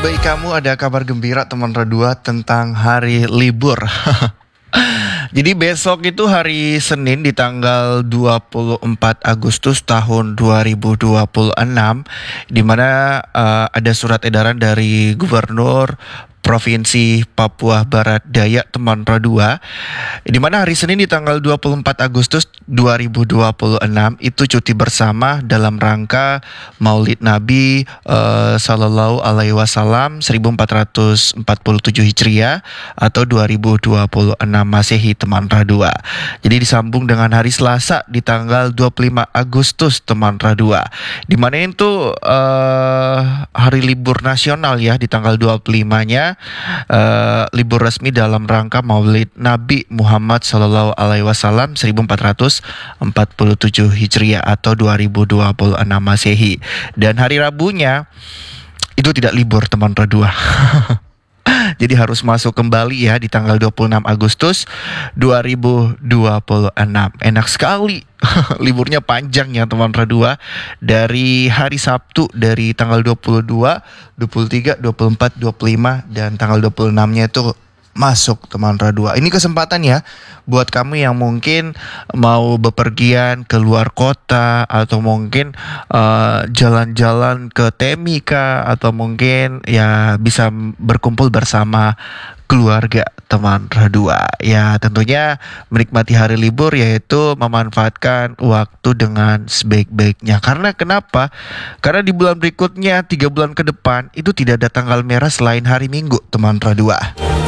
bagi kamu ada kabar gembira teman Radua tentang hari libur. Jadi besok itu hari Senin di tanggal 24 Agustus tahun 2026, di mana ada surat edaran dari Gubernur Provinsi Papua Barat Daya teman Radua, di mana hari Senin di tanggal 24 Agustus 2026 itu cuti bersama dalam rangka Maulid Nabi Sallallahu Alaihi Wasallam 1447 Hijriah atau 2026 Masehi teman Radua. Jadi disambung dengan hari Selasa di tanggal 25 Agustus teman Radua, di mana itu hari libur nasional ya, di tanggal 25-nya libur resmi dalam rangka Maulid Nabi Muhammad Sallallahu Alaihi Wasallam 1447 Hijriah atau 2026 Masehi. Dan hari Rabunya itu tidak libur teman Radua. Jadi harus masuk kembali ya di tanggal 26 Agustus 2026. Enak sekali. Liburnya panjang ya teman Radua. Dari hari Sabtu dari tanggal 22, 23, 24, 25 dan tanggal 26-nya itu masuk teman Radua. Ini kesempatan ya buat kamu yang mungkin mau bepergian ke luar kota, atau mungkin jalan-jalan ke Temika, atau mungkin ya bisa berkumpul bersama keluarga teman Radua. Ya tentunya menikmati hari libur yaitu memanfaatkan waktu dengan sebaik-baiknya. Karena kenapa? Karena di bulan berikutnya 3 bulan ke depan itu tidak ada tanggal merah selain hari Minggu teman Radua.